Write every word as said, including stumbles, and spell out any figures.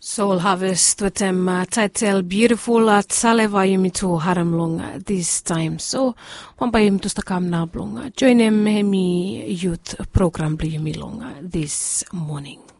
Soul Harvest with them uh, title Beautiful at Saleva Yumitu Haramlong this time. So, Wambayim to Stakam Nablong. Join them Hemi Youth Program Bliyumilong this morning.